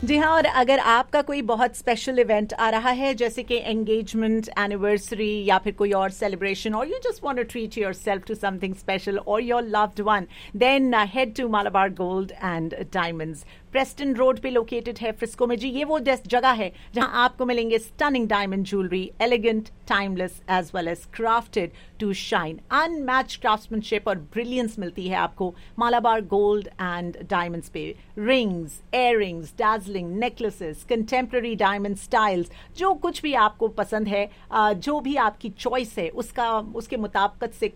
जी हाँ, और अगर आपका कोई बहुत स्पेशल इवेंट आ रहा है जैसे कि एंगेजमेंट, एनिवर्सरी या फिर कोई और सेलिब्रेशन, और you just want to treat yourself to something special और your loved one, then head to Malabar gold and diamonds. Preston road पे लोकेटेड है फ्रिस्को में जी। ये वो जगह है जहां आपको मिलेंगे stunning diamond jewellery, elegant, timeless as well as crafted to shine. Unmatched craftsmanship और ब्रिलियंस मिलती है आपको मालाबार गोल्ड एंड डायमंड्स पे। Rings, earrings, Darjeeling necklaces, contemporary diamond styles, जो कुछ भी आपको पसंद है, जो भी आपकी चॉइस है उसके मुताबिक से